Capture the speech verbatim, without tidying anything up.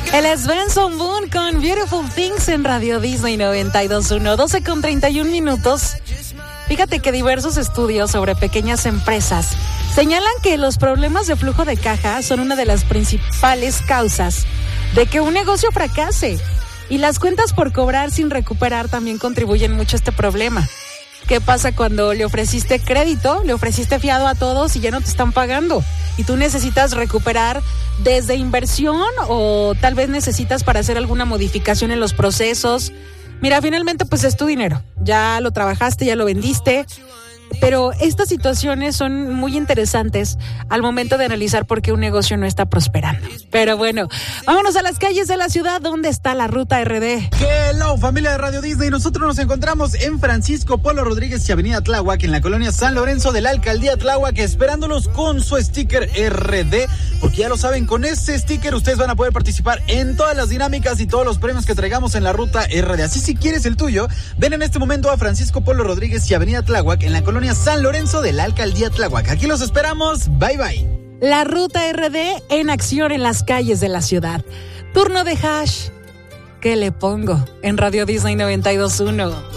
Él es Benson Boone con Beautiful Things en Radio Disney noventa y dos punto uno, doce con treinta y un minutos. Fíjate que diversos estudios sobre pequeñas empresas señalan que los problemas de flujo de caja son una de las principales causas de que un negocio fracase. Y las cuentas por cobrar sin recuperar también contribuyen mucho a este problema. ¿Qué pasa cuando le ofreciste crédito, le ofreciste fiado a todos y ya no te están pagando? Y tú necesitas recuperar desde inversión o tal vez necesitas para hacer alguna modificación en los procesos. Mira, finalmente pues es tu dinero. Ya lo trabajaste, ya lo vendiste. Pero estas situaciones son muy interesantes al momento de analizar por qué un negocio no está prosperando. Pero bueno, vámonos a las calles de la ciudad. ¿Dónde está la Ruta R D? Hello, familia de Radio Disney. Nosotros nos encontramos en Francisco Polo Rodríguez y Avenida Tláhuac, en la colonia San Lorenzo de la Alcaldía Tláhuac, esperándolos con su sticker R D. Porque ya lo saben, con ese sticker ustedes van a poder participar en todas las dinámicas y todos los premios que traigamos en la Ruta R D. Así, si quieres el tuyo, ven en este momento a Francisco Polo Rodríguez y Avenida Tláhuac, en la colonia San Lorenzo de la Alcaldía Tláhuac. Aquí los esperamos. Bye, bye. La Ruta R D en acción en las calles de la ciudad. Turno de Hash. ¿Qué le pongo? En Radio Disney noventa y dos punto uno.